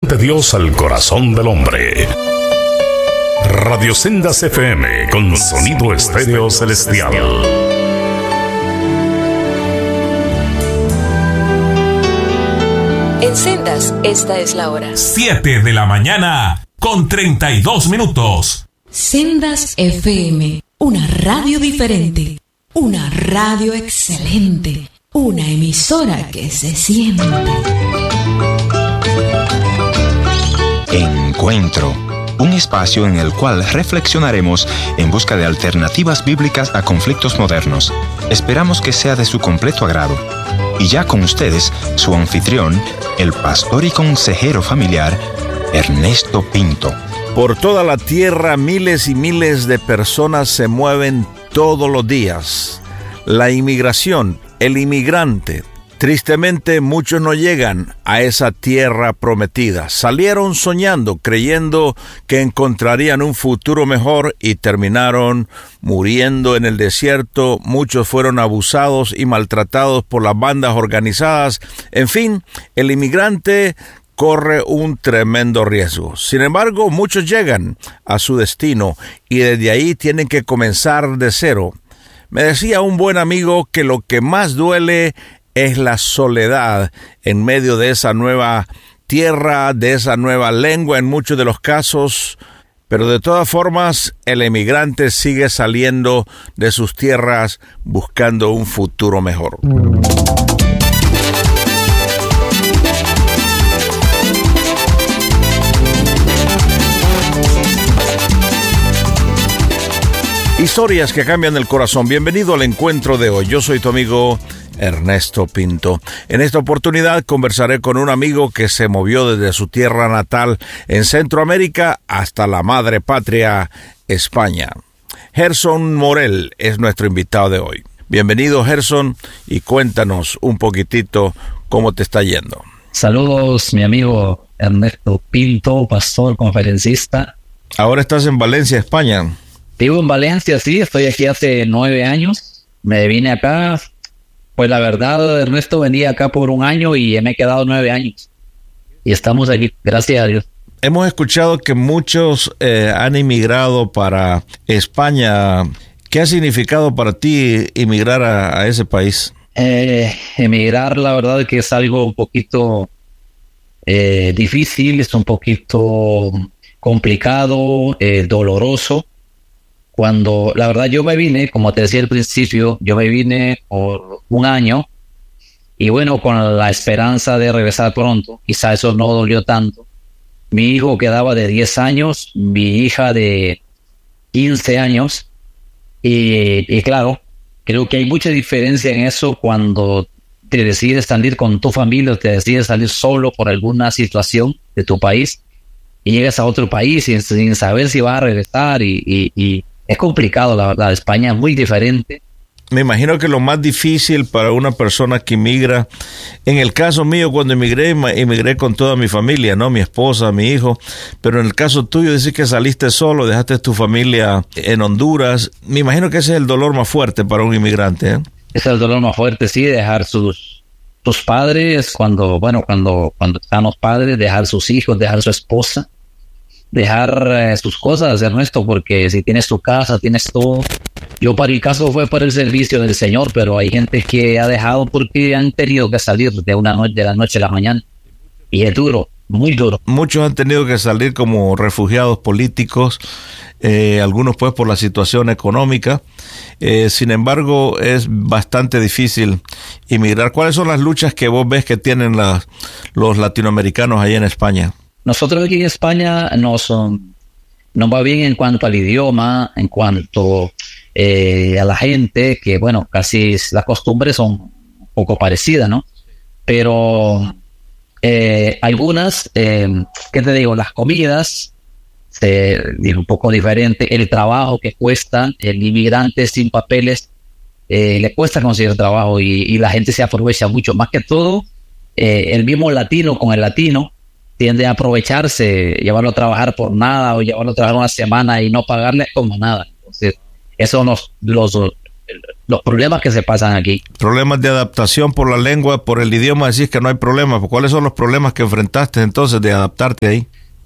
De Dios al corazón del hombre. Radio Sendas FM con sonido estéreo celestial. En Sendas, esta es la hora. 7 de la mañana con 32 minutos. Sendas FM, una radio diferente, una radio excelente, una emisora que se siente. Encuentro, un espacio en el cual reflexionaremos en busca de alternativas bíblicas a conflictos modernos. Esperamos que sea de su completo agrado. Y ya con ustedes, su anfitrión, el pastor y consejero familiar, Ernesto Pinto. Por toda la tierra, miles y miles de personas se mueven todos los días. La inmigración, el inmigrante. Tristemente, muchos no llegan a esa tierra prometida. Salieron soñando, creyendo que encontrarían un futuro mejor y terminaron muriendo en el desierto. Muchos fueron abusados y maltratados por las bandas organizadas. En fin, el inmigrante corre un tremendo riesgo. Sin embargo, muchos llegan a su destino y desde ahí tienen que comenzar de cero. Me decía un buen amigo que lo que más duele es la soledad en medio de esa nueva tierra, de esa nueva lengua en muchos de los casos, pero de todas formas el emigrante sigue saliendo de sus tierras buscando un futuro mejor. Historias que cambian el corazón. Bienvenido al encuentro de hoy. Yo soy tu amigo Ernesto Pinto. En esta oportunidad conversaré con un amigo que se movió desde su tierra natal en Centroamérica hasta la madre patria, España. Gerson Morel es nuestro invitado de hoy. Bienvenido, Gerson, y cuéntanos un poquitito cómo te está yendo. Saludos, mi amigo Ernesto Pinto, pastor, conferencista. Ahora estás en Valencia, España. Vivo en Valencia, sí, estoy aquí hace 9 años. Me vine acá, pues la verdad, Ernesto, venía acá por 1 año y me he quedado 9 años. Y estamos aquí, gracias a Dios. Hemos escuchado que muchos han emigrado para España. ¿Qué ha significado para ti emigrar a ese país? Emigrar, la verdad, que es algo un poquito difícil, es un poquito complicado, doloroso. Cuando, la verdad, yo me vine, como te decía al principio, yo me vine por 1 año y bueno, con la esperanza de regresar pronto. Quizá eso no dolió tanto. Mi hijo quedaba de 10 años, mi hija de 15 años y claro, creo que hay mucha diferencia en eso cuando te decides salir con tu familia o te decides salir solo por alguna situación de tu país y llegas a otro país sin saber si vas a regresar y es complicado, la verdad. España es muy diferente. Me imagino que lo más difícil para una persona que emigra, en el caso mío, cuando emigré con toda mi familia, ¿no? Mi esposa, mi hijo, pero en el caso tuyo, dices que saliste solo, dejaste tu familia en Honduras. Me imagino que ese es el dolor más fuerte para un inmigrante, ¿eh? Ese es el dolor más fuerte, sí, dejar sus padres, cuando están los padres, dejar sus hijos, dejar su esposa, dejar sus cosas, Ernesto, porque si tienes tu casa, tienes todo. Yo para el caso fue por el servicio del Señor, pero hay gente que ha dejado porque han tenido que salir de la noche a la mañana. Y es duro, muy duro. Muchos han tenido que salir como refugiados políticos, algunos pues por la situación económica. Sin embargo, es bastante difícil emigrar. ¿Cuáles son las luchas que vos ves que tienen los latinoamericanos ahí en España? Nosotros aquí en España nos va bien en cuanto al idioma, en cuanto a la gente, que bueno, casi las costumbres son un poco parecidas, ¿no? Pero algunas, ¿qué te digo? Las comidas, un poco diferente, el trabajo que cuesta, el inmigrante sin papeles, le cuesta conseguir trabajo y la gente se aprovecha mucho, más que todo, el mismo latino con el latino, tiende a aprovecharse, llevarlo a trabajar por nada o llevarlo a trabajar 1 semana y no pagarle como nada. Entonces, eso los problemas que se pasan aquí. Problemas de adaptación por la lengua, por el idioma, decís que no hay problemas. ¿Cuáles son los problemas que enfrentaste entonces de adaptarte ahí?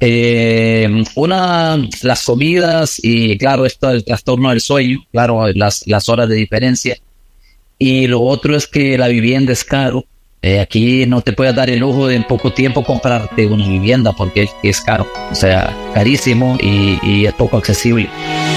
Las comidas y claro, esto del trastorno del sueño, claro, las horas de diferencia. Y lo otro es que la vivienda es caro. Aquí no te puedes dar el lujo de en poco tiempo comprarte una vivienda porque es caro, o sea, carísimo y es poco accesible.